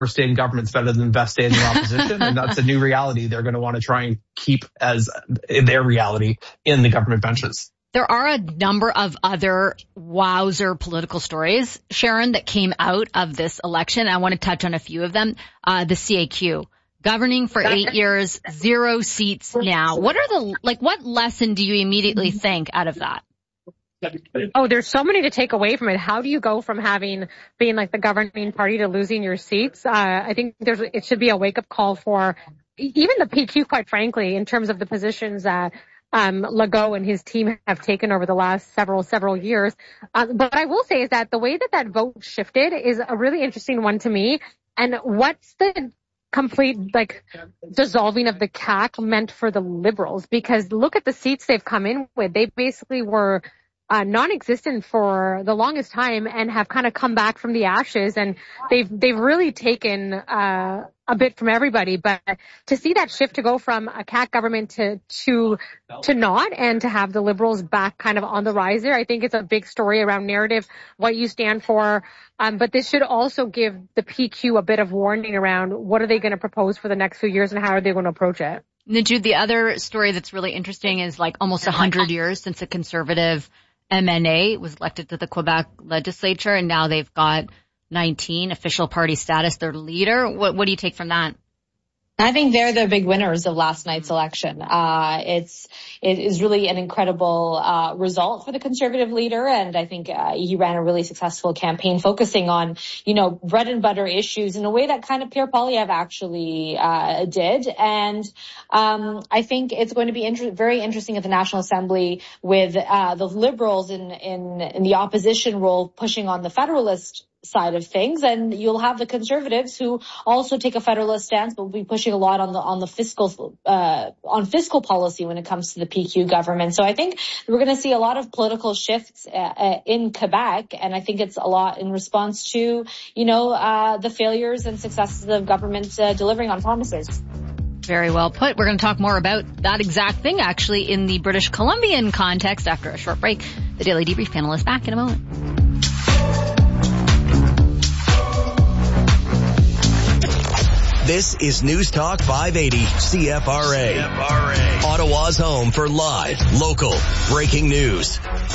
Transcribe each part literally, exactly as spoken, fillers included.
stay in government's better than the best day in the opposition. And that's a new reality they're going to want to try and keep as their reality in the government benches. There are a number of other wowzer political stories, Sharon, that came out of this election. I want to touch on a few of them. Uh, the C A Q. Governing for eight years, zero seats now. What are the, like, what lesson do you immediately think out of that? Oh, there's so many to take away from it. How do you go from having, being like the governing party to losing your seats? Uh, I think there's, it should be a wake up call for even the P Q, quite frankly, in terms of the positions that um, Legault and his team have taken over the last several, several years. Uh, but I will say is that the way that that vote shifted is a really interesting one to me. And what's the complete, like, dissolving of the C A Q meant for the Liberals? Because look at the seats they've come in with. They basically were uh, non-existent for the longest time and have kind of come back from the ashes, and they've they've really taken uh, a bit from everybody. But to see that shift to go from a C A Q government to to to not, and to have the Liberals back kind of on the rise there, I think it's a big story around narrative, what you stand for. Um, but this should also give the P Q a bit of warning around what are they going to propose for the next few years and how are they going to approach it. Naju, the other story that's really interesting is like almost one hundred years since a Conservative M N A was elected to the Quebec legislature, and now they've got nineteen official party status, their leader. What, what do you take from that? I think they're the big winners of last night's election. Uh, it's, it is really an incredible, uh, result for the Conservative leader. And I think, uh, he ran a really successful campaign focusing on, you know, bread and butter issues in a way that kind of Pierre Poilievre actually, uh, did. And, um, I think it's going to be inter- very interesting at the National Assembly with, uh, the Liberals in, in, in the opposition role pushing on the Federalist side of things, and you'll have the Conservatives who also take a federalist stance, but will be pushing a lot on the on the fiscal uh on fiscal policy when it comes to the P Q government. So I think we're going to see a lot of political shifts uh, uh, in Quebec, and I think it's a lot in response to, you know, uh the failures and successes of government uh, delivering on promises. Very well put. We're going to talk more about that exact thing, actually, in the British Columbian context after a short break. The Daily Debrief panel is back in a moment. This is News Talk five eighty C F R A. C F R A. Ottawa's home for live, local, breaking news.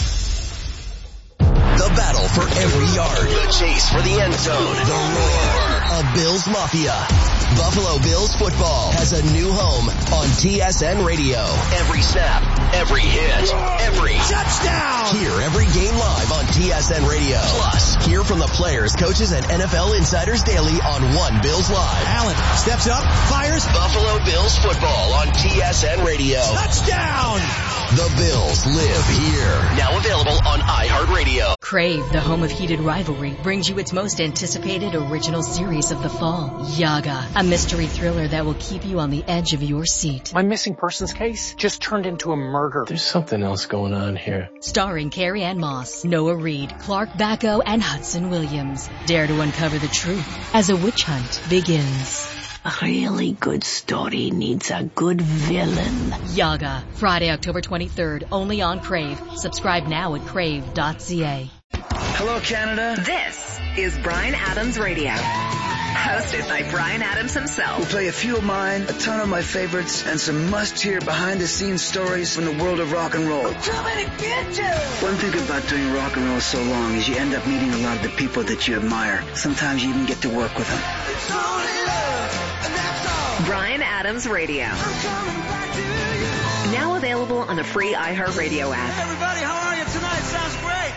The battle for every yard. The chase for the end zone. The roar of Bills Mafia. Buffalo Bills football has a new home on T S N Radio. Every snap, every hit, every touchdown. Hear every game live on T S N Radio. Plus, hear from the players, coaches, and N F L insiders daily on One Bills Live. Allen steps up, fires. Buffalo Bills football on T S N Radio. Touchdown. The Bills live here. Now available on iHeartRadio. Crave, the home of heated rivalry, brings you its most anticipated original series of the fall, Yaga, a mystery thriller that will keep you on the edge of your seat. My missing persons case just turned into a murder. There's something else going on here. Starring Carrie Ann Moss, Noah Reid, Clark Bacco, and Hudson Williams. Dare to uncover the truth as a witch hunt begins. A really good story needs a good villain. Yaga, Friday, October twenty-third, only on Crave. Subscribe now at crave dot c a. Hello, Canada. This is Bryan Adams Radio. Hosted by Bryan Adams himself. We'll play a few of mine, a ton of my favorites, and some must-hear behind-the-scenes stories from the world of rock and roll. Too many bitches! One thing about doing rock and roll so long is you end up meeting a lot of the people that you admire. Sometimes you even get to work with them. It's only love, and that's all. Bryan Adams Radio. I'm coming back to you. Now available on the free iHeartRadio app. Hey everybody, how are you tonight? Sounds great.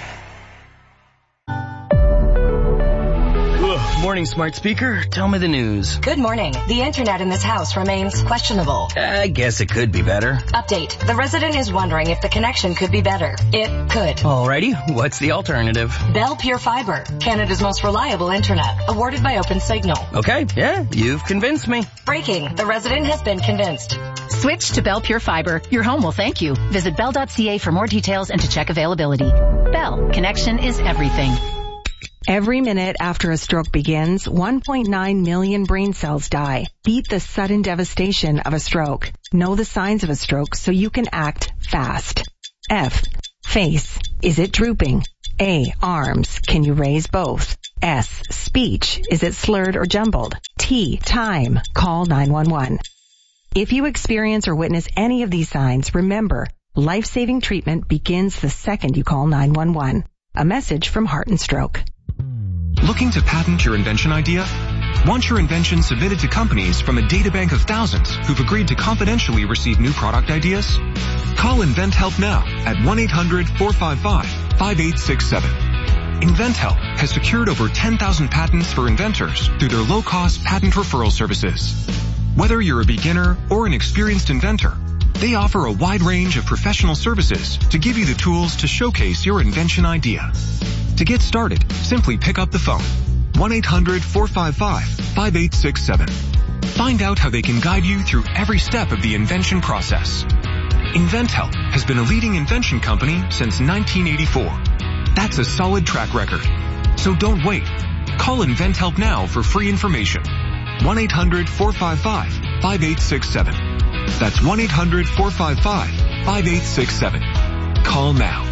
Morning, smart speaker. Tell me the news. Good morning. The internet in this house remains questionable. I guess it could be better. Update. The resident is wondering if the connection could be better. It could. Alrighty. What's the alternative? Bell Pure Fiber, Canada's most reliable internet, awarded by OpenSignal. Okay. Yeah, you've convinced me. Breaking. The resident has been convinced. Switch to Bell Pure Fiber. Your home will thank you. Visit bell dot c a for more details and to check availability. Bell. Connection is everything. Every minute after a stroke begins, one point nine million brain cells die. Beat the sudden devastation of a stroke. Know the signs of a stroke so you can act fast. F. Face. Is it drooping? A. Arms. Can you raise both? S, speech. Is it slurred or jumbled? T, time. Call nine one one. If you experience or witness any of these signs, remember, life-saving treatment begins the second you call nine one one. A message from Heart and Stroke. Looking to patent your invention idea? Want your invention submitted to companies from a databank of thousands who've agreed to confidentially receive new product ideas? Call InventHelp now at one eight hundred four five five five eight six seven. InventHelp has secured over ten thousand patents for inventors through their low-cost patent referral services. Whether you're a beginner or an experienced inventor, they offer a wide range of professional services to give you the tools to showcase your invention idea. To get started, simply pick up the phone. one eight hundred four five five five eight six seven. Find out how they can guide you through every step of the invention process. InventHelp has been a leading invention company since nineteen eighty-four. That's a solid track record. So don't wait. Call InventHelp now for free information. one eight hundred four five five five eight six seven. That's one eight hundred four five five five eight six seven. Call now.